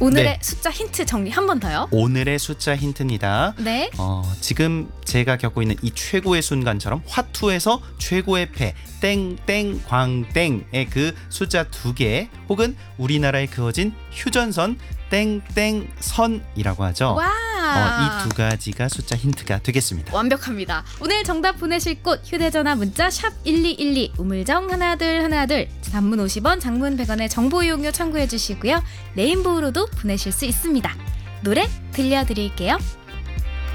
오늘의 네. 숫자 힌트 정리 한 번 더요. 오늘의 숫자 힌트입니다. 네. 지금 제가 겪고 있는 이 최고의 순간처럼 화투에서 최고의 패 땡땡 광땡의 그 숫자 2개 혹은 우리나라에 그어진 휴전선 땡땡선이라고 하죠. 와. 이 2가지가 숫자 힌트가 되겠습니다. 완벽합니다. 오늘 정답 보내실 곳 휴대전화 문자 샵 1212 우물정 하나둘 하나둘 단문 50원 장문 100원의 정보 이용료 참고해 주시고요. 레인보우로도 보내실 수 있습니다. 노래 들려드릴게요.